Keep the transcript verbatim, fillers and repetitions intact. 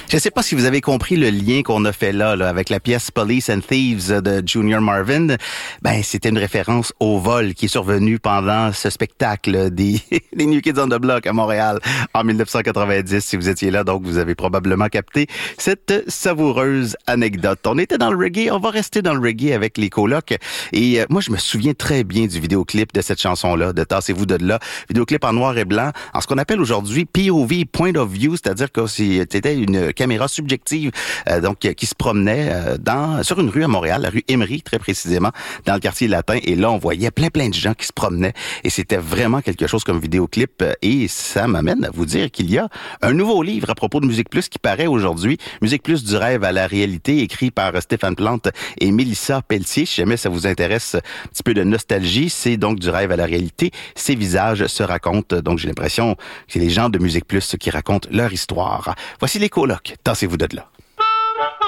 Je ne sais pas si vous avez compris le lien qu'on a fait là, là avec la pièce Police and Thieves de Junior Marvin. Ben, c'était une référence au vol qui est survenu pendant ce spectacle des, des New Kids on the Block à Montréal en dix-neuf cent quatre-vingt-dix. Si vous étiez là, donc vous avez probablement capté cette savoureuse anecdote. On était dans le reggae, on va rester dans le reggae avec les colocs. Et euh, moi, je me souviens très bien du vidéoclip de cette chanson-là, de Tassez-vous de là. Vidéoclip en noir et blanc, en ce qu'on appelle aujourd'hui P O V, Point of View, c'est-à-dire que c'était une caméra subjective euh, donc qui se promenait euh, dans sur une rue à Montréal, la rue Emery très précisément, dans le quartier latin, et là on voyait plein plein de gens qui se promenaient et c'était vraiment quelque chose comme vidéoclip. Et ça m'amène à vous dire qu'il y a un nouveau livre à propos de Musique Plus qui paraît aujourd'hui, Musique Plus du rêve à la réalité, écrit par Stéphane Plante et Mélissa Pelletier. Si jamais ça vous intéresse un petit peu de nostalgie, c'est donc du rêve à la réalité, ces visages se racontent. Donc j'ai l'impression que c'est les gens de Musique Plus qui racontent leur histoire. Voici les colocs. Tassez-vous de là.